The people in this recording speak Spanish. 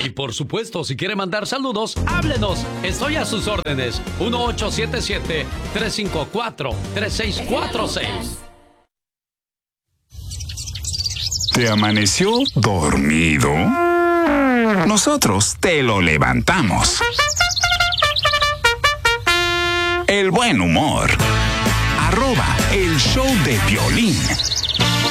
Y por supuesto, si quiere mandar saludos, háblenos. Estoy a sus órdenes. 1877-354-3646. ¿Te amaneció dormido? Nosotros te lo levantamos. El buen humor. @el show de Piolín.